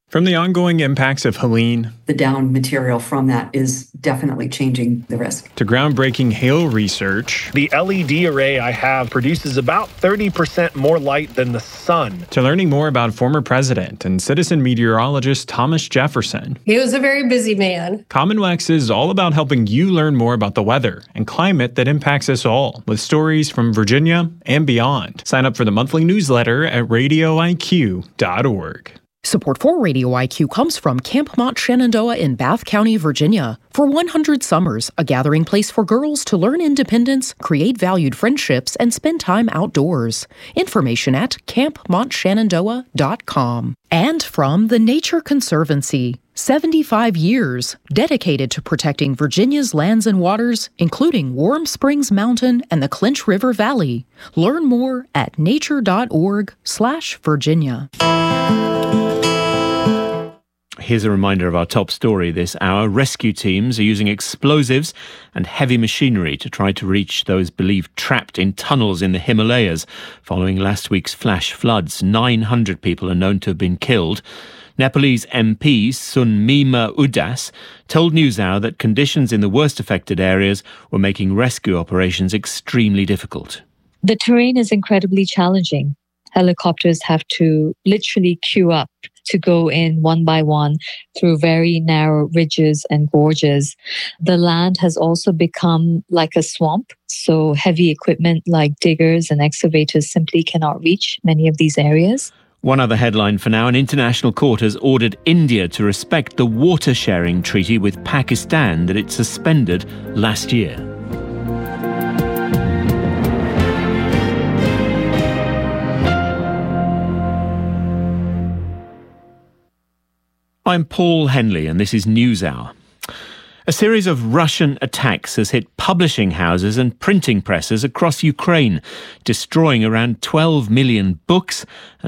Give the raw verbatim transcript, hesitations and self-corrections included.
From the ongoing impacts of Helene, the down material from that is definitely changing the risk, to groundbreaking hail research, the L E D array I have produces about thirty percent more light than the sun, to learning more about former president and citizen meteorologist Thomas Jefferson. He was a very busy man. CommonWex is all about helping you learn more about the weather and climate that impacts us all, with stories from Virginia and beyond. Sign up for the monthly newsletter at radio I Q dot org. Support for Radio I Q comes from Camp Mont Shenandoah in Bath County, Virginia. For one hundred summers, a gathering place for girls to learn independence, create valued friendships, and spend time outdoors. Information at camp mont shenandoah dot com. And from the Nature Conservancy, seventy-five years dedicated to protecting Virginia's lands and waters, including Warm Springs Mountain and the Clinch River Valley. Learn more at nature dot org slash Virginia. Here's a reminder of our top story this hour. Rescue teams are using explosives and heavy machinery to try to reach those believed trapped in tunnels in the Himalayas following last week's flash floods. nine hundred people are known to have been killed. Nepalese M P Sunmima Udas told NewsHour that conditions in the worst affected areas were making rescue operations extremely difficult. The terrain is incredibly challenging. Helicopters have to literally queue up to go in one by one through very narrow ridges and gorges. The land has also become like a swamp, so heavy equipment like diggers and excavators simply cannot reach many of these areas. One other headline for now. An international court has ordered India to respect the water sharing treaty with Pakistan that it suspended last year. I'm Paul Henley and this is NewsHour. A series of Russian attacks has hit publishing houses and printing presses across Ukraine, destroying around twelve million books and